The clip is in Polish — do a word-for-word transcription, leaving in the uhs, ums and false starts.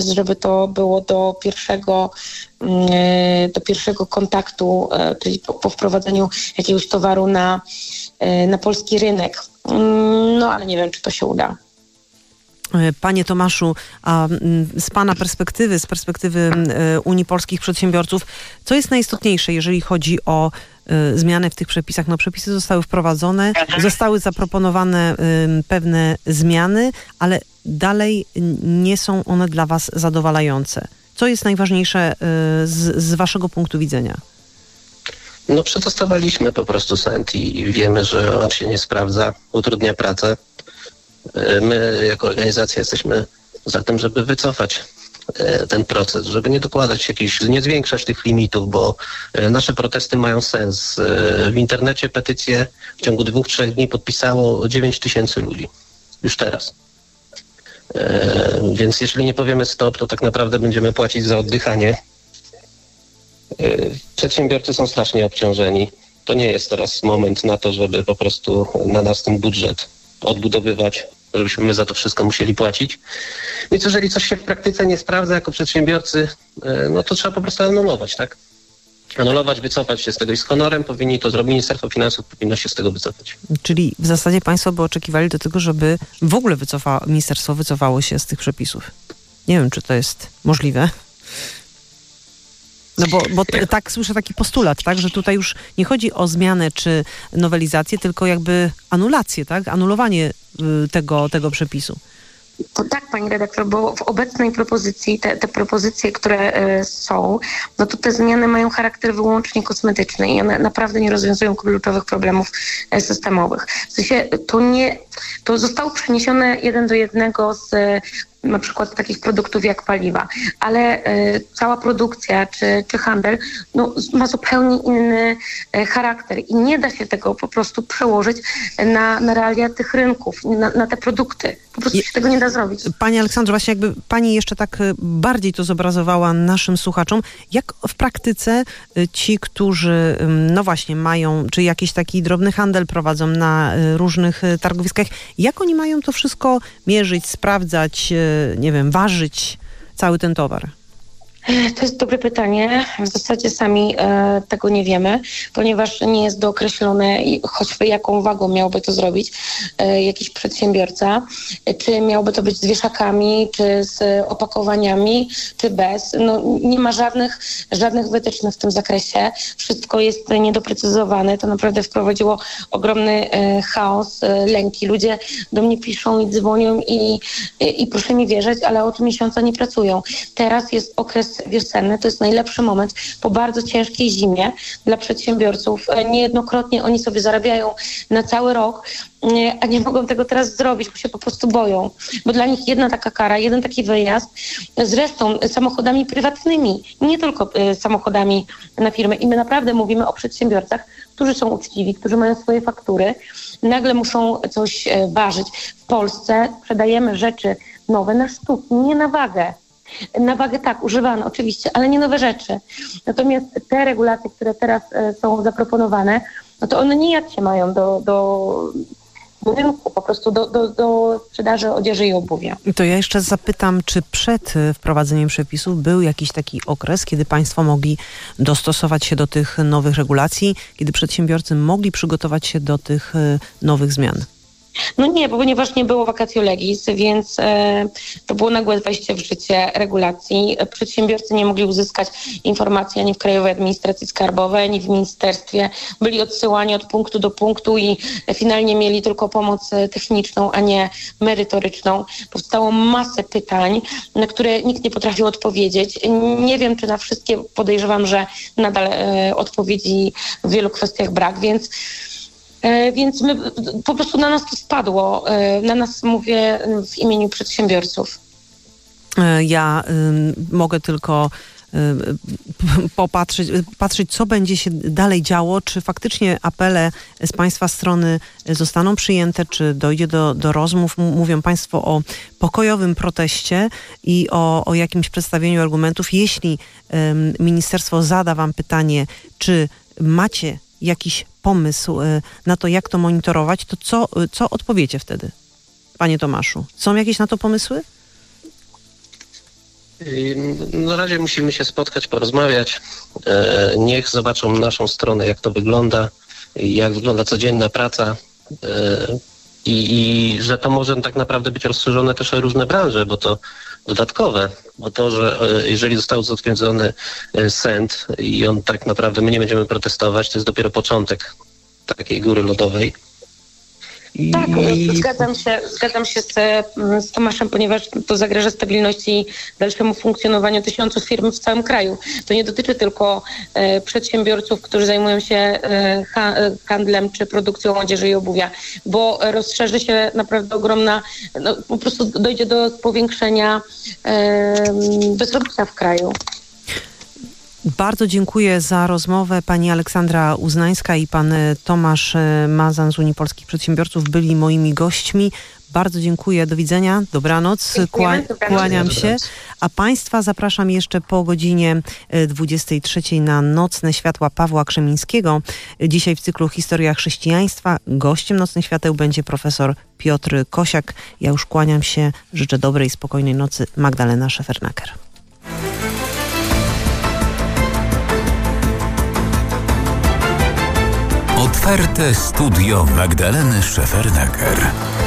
żeby to było do pierwszego, do pierwszego kontaktu, czyli po, po wprowadzeniu jakiegoś towaru na, na polski rynek. No ale nie wiem, czy to się uda. Panie Tomaszu, a z Pana perspektywy, z perspektywy Unii Polskich Przedsiębiorców, co jest najistotniejsze, jeżeli chodzi o zmiany w tych przepisach? No, przepisy zostały wprowadzone, zostały zaproponowane pewne zmiany, ale dalej nie są one dla Was zadowalające. Co jest najważniejsze z, z Waszego punktu widzenia? No przetestowaliśmy po prostu S E N T i wiemy, że on się nie sprawdza, utrudnia pracę. My jako organizacja jesteśmy za tym, żeby wycofać ten proces, żeby nie dokładać jakichś, nie zwiększać tych limitów, bo nasze protesty mają sens. W internecie petycję w ciągu dwóch, trzech dni podpisało dziewięć tysięcy ludzi. Już teraz. Więc jeśli nie powiemy stop, to tak naprawdę będziemy płacić za oddychanie. Przedsiębiorcy są strasznie obciążeni. To nie jest teraz moment na to, żeby po prostu na nas ten budżet odbudowywać, żebyśmy my za to wszystko musieli płacić. Więc jeżeli coś się w praktyce nie sprawdza jako przedsiębiorcy, no to trzeba po prostu anulować, tak? Anulować, wycofać się z tego i z honorem powinni to zrobić. Ministerstwo Finansów powinno się z tego wycofać. Czyli w zasadzie państwo by oczekiwali do tego, żeby w ogóle wycofa, ministerstwo wycofało się z tych przepisów. Nie wiem, czy to jest możliwe. No bo, bo t- tak słyszę taki postulat, tak, że tutaj już nie chodzi o zmianę czy nowelizację, tylko jakby anulację, tak, anulowanie y, tego, tego przepisu. To tak, pani redaktor, bo w obecnej propozycji, te, te propozycje, które y, są, no to te zmiany mają charakter wyłącznie kosmetyczny i one naprawdę nie rozwiązują kluczowych problemów y, systemowych. W sensie to nie, to zostało przeniesione jeden do jednego z y, na przykład takich produktów jak paliwa, ale y, cała produkcja czy, czy handel no, ma zupełnie inny y, charakter i nie da się tego po prostu przełożyć na, na realia tych rynków, na, na te produkty. Po prostu się tego nie da zrobić. Pani Aleksandro, właśnie jakby pani jeszcze tak bardziej to zobrazowała naszym słuchaczom, jak w praktyce ci, którzy no właśnie mają, czy jakiś taki drobny handel prowadzą na różnych targowiskach, jak oni mają to wszystko mierzyć, sprawdzać, nie wiem, ważyć cały ten towar? To jest dobre pytanie. W zasadzie sami e, tego nie wiemy, ponieważ nie jest dookreślone, choćby jaką wagą miałby to zrobić e, jakiś przedsiębiorca. E, czy miałby to być z wieszakami, czy z opakowaniami, czy bez. No, nie ma żadnych, żadnych wytycznych w tym zakresie. Wszystko jest niedoprecyzowane. To naprawdę wprowadziło ogromny e, chaos, e, lęki. Ludzie do mnie piszą i dzwonią i, i, i proszę mi wierzyć, ale od miesiąca nie pracują. Teraz jest okres wiosenny, to jest najlepszy moment po bardzo ciężkiej zimie dla przedsiębiorców. Niejednokrotnie oni sobie zarabiają na cały rok, a nie mogą tego teraz zrobić, bo się po prostu boją. Bo dla nich jedna taka kara, jeden taki wyjazd, zresztą samochodami prywatnymi, nie tylko samochodami na firmę. I my naprawdę mówimy o przedsiębiorcach, którzy są uczciwi, którzy mają swoje faktury, nagle muszą coś ważyć. W Polsce sprzedajemy rzeczy nowe na sztuki, nie na wagę. Na wagę tak, używane oczywiście, ale nie nowe rzeczy. Natomiast te regulacje, które teraz e, są zaproponowane, no to one nijak się mają do, do, do rynku, po prostu do, do, do sprzedaży odzieży i obuwia. To ja jeszcze zapytam, czy przed wprowadzeniem przepisów był jakiś taki okres, kiedy państwo mogli dostosować się do tych nowych regulacji, kiedy przedsiębiorcy mogli przygotować się do tych e, nowych zmian? No nie, bo ponieważ nie było vacatio legis, więc e, to było nagłe wejście w życie regulacji. Przedsiębiorcy nie mogli uzyskać informacji ani w Krajowej Administracji Skarbowej, ani w ministerstwie. Byli odsyłani od punktu do punktu i finalnie mieli tylko pomoc techniczną, a nie merytoryczną. Powstało masę pytań, na które nikt nie potrafił odpowiedzieć. Nie wiem, czy na wszystkie, podejrzewam, że nadal e, odpowiedzi w wielu kwestiach brak, więc Więc my, po prostu na nas to spadło. Na nas mówię w imieniu przedsiębiorców. Ja y, mogę tylko y, popatrzeć, patrzeć, co będzie się dalej działo, czy faktycznie apele z państwa strony zostaną przyjęte, czy dojdzie do, do rozmów. Mówią państwo o pokojowym proteście i o, o jakimś przedstawieniu argumentów. Jeśli y, ministerstwo zada wam pytanie, czy macie jakiś pomysł na to, jak to monitorować, to co, co odpowiecie wtedy, panie Tomaszu? Są jakieś na to pomysły? Na razie musimy się spotkać, porozmawiać. Niech zobaczą naszą stronę, jak to wygląda, jak wygląda codzienna praca i, i że to może tak naprawdę być rozszerzone też o różne branże, bo to dodatkowe, bo to, że jeżeli został zatwierdzony sent i on tak naprawdę, my nie będziemy protestować, to jest dopiero początek takiej góry lodowej. I... Tak, zgadzam się, zgadzam się z, z Tomaszem, ponieważ to zagraża stabilności, dalszemu funkcjonowaniu tysiąców firm w całym kraju. To nie dotyczy tylko e, przedsiębiorców, którzy zajmują się e, ha, handlem czy produkcją odzieży i obuwia, bo rozszerzy się naprawdę ogromna, no, po prostu dojdzie do powiększenia e, bezrobocia w kraju. Bardzo dziękuję za rozmowę. Pani Aleksandra Uznańska i pan Tomasz Mazan z Unii Polskich Przedsiębiorców byli moimi gośćmi. Bardzo dziękuję. Do widzenia. Dobranoc. Kła- kłaniam się. A państwa zapraszam jeszcze po godzinie dwudziestej trzeciej na Nocne Światła Pawła Krzemińskiego. Dzisiaj w cyklu Historia Chrześcijaństwa gościem Nocnych Świateł będzie profesor Piotr Kosiak. Ja już kłaniam się. Życzę dobrej, spokojnej nocy. Magdalena Szefernaker. Otwarte studio Magdaleny Szefernaker.